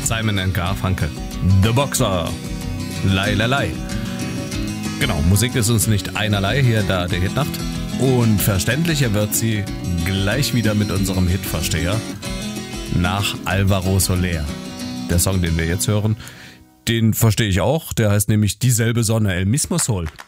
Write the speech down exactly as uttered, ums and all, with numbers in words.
Simon and Garfunkel. The Boxer. Lei, lei, lei. Genau, Musik ist uns nicht einerlei, hier da der Hitnacht. Und verständlicher wird sie gleich wieder mit unserem Hitversteher nach Alvaro Soler. Der Song, den wir jetzt hören, den verstehe ich auch. Der heißt nämlich Dieselbe Sonne, El Mismo Sol.